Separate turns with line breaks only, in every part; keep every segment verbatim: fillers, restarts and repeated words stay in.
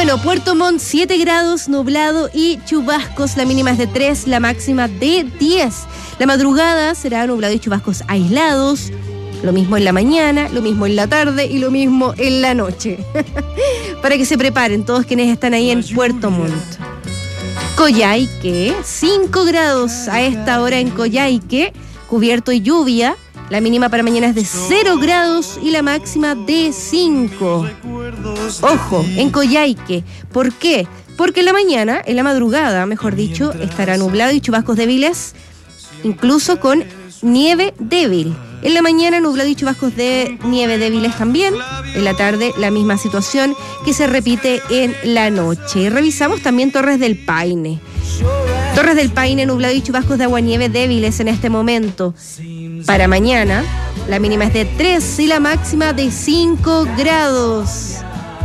Bueno, Puerto Montt, siete grados, nublado y chubascos. La mínima es de tres, la máxima de diez. La madrugada será nublado y chubascos aislados. Lo mismo en la mañana, lo mismo en la tarde y lo mismo en la noche. Para que se preparen todos quienes están ahí en Puerto Montt. Coyhaique, cinco grados a esta hora en Coyhaique, cubierto y lluvia. La mínima para mañana es de cero grados y la máxima de cinco. Ojo, en Coyhaique. ¿Por qué? Porque en la mañana, en la madrugada, mejor dicho, estará nublado y chubascos débiles, incluso con nieve débil. En la mañana, nublado y chubascos de nieve débiles también. En la tarde, la misma situación que se repite en la noche. Y revisamos también Torres del Paine. Torres del Paine, nublado y chubascos de aguanieve débiles en este momento. Para mañana, la mínima es de tres y la máxima de cinco grados.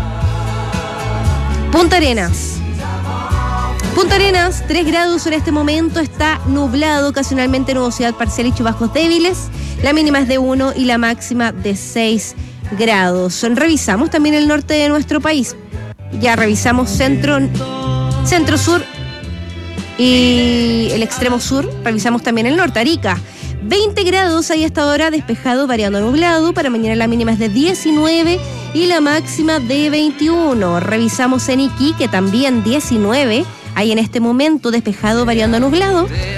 Punta Arenas. Punta Arenas, tres grados en este momento, está nublado, ocasionalmente nubosidad parcial y chubascos débiles. La mínima es de uno y la máxima de seis grados. Revisamos también el norte de nuestro país. Ya revisamos centro, centro sur y el extremo sur. Revisamos también el norte, Arica. veinte grados ahí hasta ahora, despejado, variando nublado. Para mañana la mínima es de diecinueve y la máxima de veintiuno. Revisamos en Iquique, también diecinueve. Ahí en este momento, despejado, variando nublado.